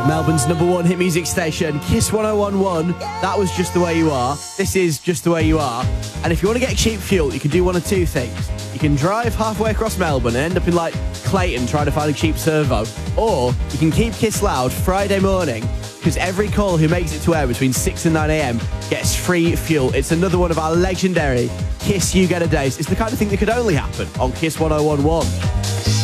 Melbourne's #1 hit music station, Kiss 101.1. That was Just the Way You Are. This is Just the Way You Are. And if you want to get cheap fuel, you can do one of two things. You can drive halfway across Melbourne and end up in like Clayton trying to find a cheap servo. Or you can keep Kiss loud Friday morning, because every caller who makes it to air between 6 and 9 a.m. gets free fuel. It's another one of our legendary Kiss You Get a Days. It's the kind of thing that could only happen on Kiss 101.1.